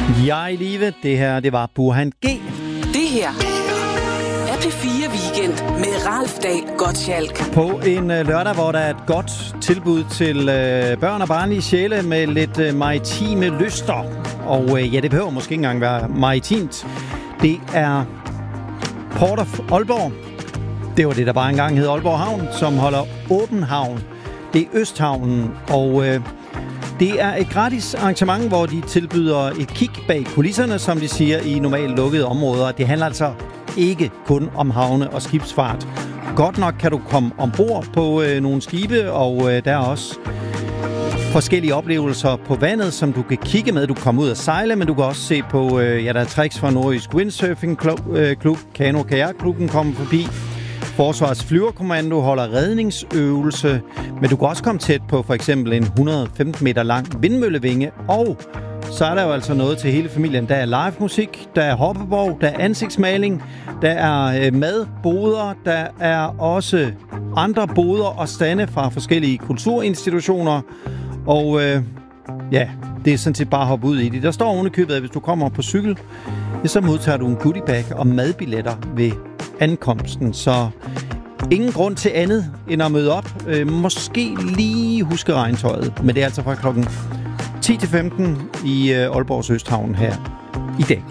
Jeg er i live. Det her, det var Burhan G. Det her er P4 Weekend med Ralf Dahl Gottschalk. På en lørdag, hvor der er et godt tilbud til børn og barnlige sjæle med lidt maritime lyster. Og ja, det behøver måske ikke engang være maritimt. Det er Port of Aalborg. Det var det, der bare engang hed Aalborg Havn, som holder åben havn. Det er Østhavnen, og det er et gratis arrangement, hvor de tilbyder et kig bag kulisserne, som de siger, i normalt lukkede områder. Det handler altså ikke kun om havne og skibsfart. Godt nok kan du komme ombord på nogle skibe, og der er også forskellige oplevelser på vandet, som du kan kigge med. Du kan komme ud og sejle, men du kan også se på, der er tricks fra Nordjysk Windsurfing Klub, Kano Kajakklubben kommer forbi. Forsvarets flyverkommando holder redningsøvelse, men du kan også komme tæt på for eksempel en 115 meter lang vindmøllevinge, og så er der jo altså noget til hele familien. Der er live musik, der er hoppeborg, der er ansigtsmaling, der er madboder, der er også andre boder og stande fra forskellige kulturinstitutioner, og ja, det er sådan set bare at hoppe ud i det. Der står ovenikøbet, at hvis du kommer på cykel, så modtager du en goodiebag og madbilletter ved ankomsten, så ingen grund til andet end at møde op. Måske lige huske regntøjet, men det er altså fra klokken 10 til 15 i Aalborgs Østhavn her i dag.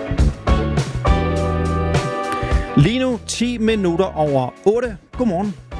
Lige nu 10 minutter over 8. Godmorgen.